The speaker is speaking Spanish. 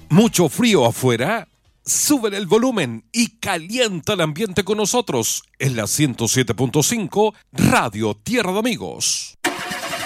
¿Mucho frío afuera? Sube el volumen y calienta el ambiente con nosotros en la 107.5 Radio Tierra de Amigos.